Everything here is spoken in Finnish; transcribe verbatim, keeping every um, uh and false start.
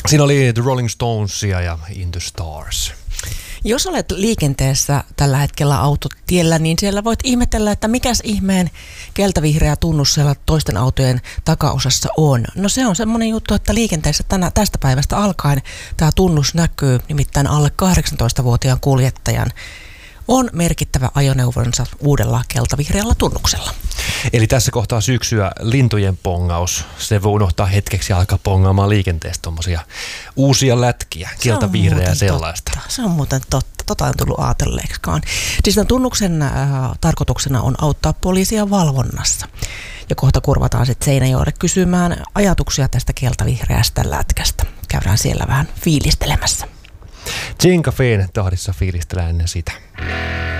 Siinä oli The Rolling Stonesia ja In the Stars. Jos olet liikenteessä tällä hetkellä autotiellä, niin siellä voit ihmetellä, että mikäs ihmeen keltavihreä tunnus siellä toisten autojen takaosassa on. No se on semmoinen juttu, että liikenteessä tänä, tästä päivästä alkaen tämä tunnus näkyy, nimittäin alle kahdeksantoistavuotiaan kuljettajan on merkittävä ajoneuvonsa uudella keltavihreällä tunnuksella. Eli tässä kohtaa syksyä lintujen pongaus, se voi unohtaa hetkeksi ja alkaa pongaamaan liikenteessä tuommoisia uusia lätkiä, keltavihreää sellaista. Totta. Se on muuten totta, tota on tullut ajatelleeksikaan. Siis tämän tunnuksen äh, tarkoituksena on auttaa poliisia valvonnassa. Ja kohta kurvataan sitten Seinäjoelle kysymään ajatuksia tästä keltavihreästä lätkästä. Käydään siellä vähän fiilistelemässä. Gin Cafén tahdissa fiilistellään ennen sitä.